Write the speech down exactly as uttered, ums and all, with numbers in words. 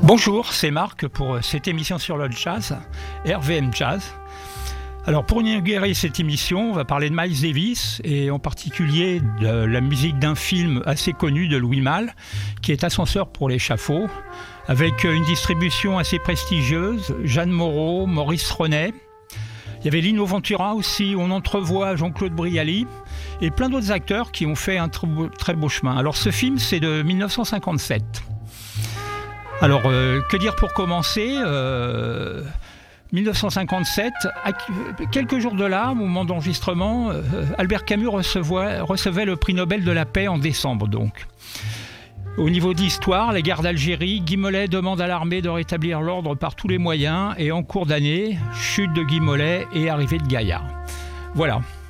Bonjour, c'est Marc pour cette émission sur le jazz, R V M Jazz. Alors pour inaugurer cette émission, on va parler de Miles Davis et en particulier de la musique d'un film assez connu de Louis Malle qui est Ascenseur pour l'échafaud, avec une distribution assez prestigieuse, Jeanne Moreau, Maurice Ronet. Il y avait Lino Ventura aussi, on entrevoit Jean-Claude Brialy et plein d'autres acteurs qui ont fait un très beau, très beau chemin. Alors ce film, c'est de dix-neuf cent cinquante-sept. Alors, euh, que dire pour commencer euh, dix-neuf cent cinquante-sept, à quelques jours de là, au moment d'enregistrement, euh, Albert Camus recevait, recevait le prix Nobel de la paix en décembre donc. Au niveau d'histoire, la guerre d'Algérie, Guy Mollet demande à l'armée de rétablir l'ordre par tous les moyens et en cours d'année, chute de Guy Mollet et arrivée de Gaillard. Voilà.